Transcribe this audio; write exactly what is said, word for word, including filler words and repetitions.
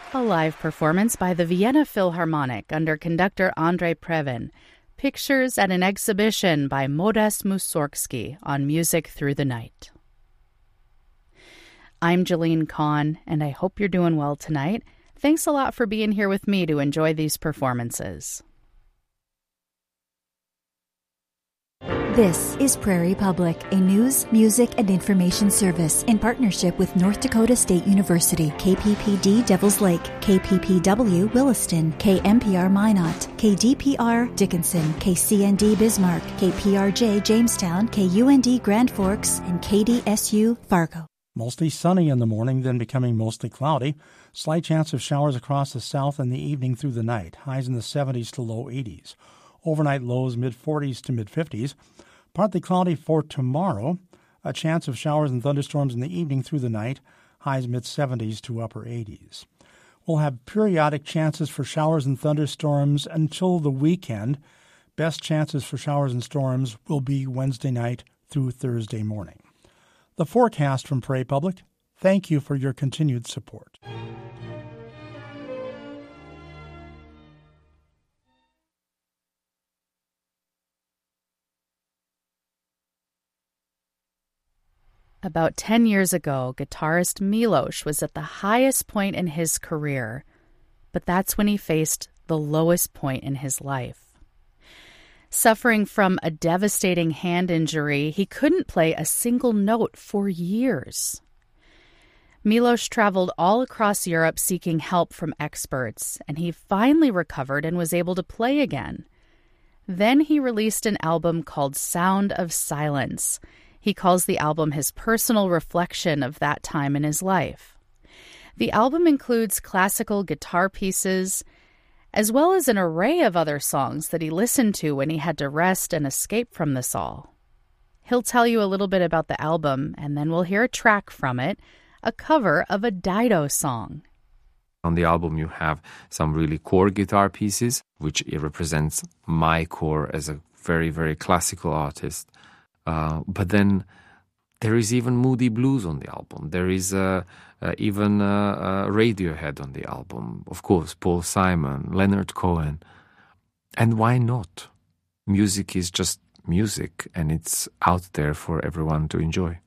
A live performance by the Vienna Philharmonic under conductor Andrei Previn. Pictures at an exhibition by Modest Mussorgsky on Music Through the Night. I'm Jeline Kahn, and I hope you're doing well tonight. Thanks a lot for being here with me to enjoy these performances. This is Prairie Public, a news, music, and information service in partnership with North Dakota State University, K P P D Devils Lake, K P P W Williston, K M P R Minot, K D P R Dickinson, K C N D Bismarck, K P R J Jamestown, K U N D Grand Forks, and K D S U Fargo. Mostly sunny in the morning, then becoming mostly cloudy. Slight chance of showers across the south in the evening through the night. Highs in the seventies to low eighties. Overnight lows mid-forties to mid-fifties. Partly cloudy for tomorrow. A chance of showers and thunderstorms in the evening through the night. Highs mid-seventies to upper eighties. We'll have periodic chances for showers and thunderstorms until the weekend. Best chances for showers and storms will be Wednesday night through Thursday morning. The forecast from Prairie Public. Thank you for your continued support. About ten years ago, guitarist Milos was at the highest point in his career, but that's when he faced the lowest point in his life. Suffering from a devastating hand injury, he couldn't play a single note for years. Milos traveled all across Europe seeking help from experts, and he finally recovered and was able to play again. Then he released an album called Sound of Silence. He calls the album his personal reflection of that time in his life. The album includes classical guitar pieces, as well as an array of other songs that he listened to when he had to rest and escape from this all. He'll tell you a little bit about the album, and then we'll hear a track from it, a cover of a Dido song. On the album, you have some really core guitar pieces, which it represents my core as a very, very classical artist. Uh, but then there is even Moody Blues on the album. There is uh, uh, even uh, uh, Radiohead on the album. Of course, Paul Simon, Leonard Cohen. And why not? Music is just music, and it's out there for everyone to enjoy.